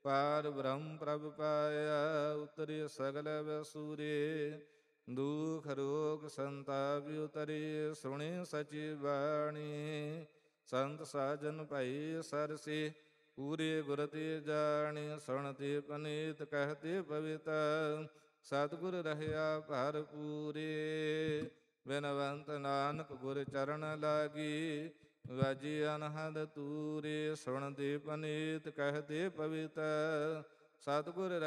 ਪਾਰ ਬ੍ਰਹਮ ਪ੍ਰਭ ਪਾਇਆ। ਉਤਰੀ ਸਗਲ ਵਸੂਰੇ ਦੁਖ ਰੋਗ ਸੰਤਾਪ ਉਤਰੀ। ਸੁਣੀ ਸਚੀ ਬਾਣੀ ਸੰਤ ਸਾਜਨ ਭਾਈ ਸਰਸੀ। ਪੂਰੇ ਗੁਰ ਤੇ ਜਾਣੀ ਸੁਣਤੇ ਪਨੀਤ ਕਹਤੇ ਪਵਿੱਤ। ਸਤਿਗੁਰ ਰਹਿਆ ਭਰਪੂਰੇ ਬਿਨਵੰਤ ਨਾਨਕ ਗੁਰ ਚਰਨ ਲਾਗੀ। ਵਾਜੀ ਅਨਹਦ ਤੂਰੇ ਸੁਣਦੇ ਪਨੀਤ ਕਹਦੇ ਪਵਿੱਤ। ਸਤਿਗੁਰ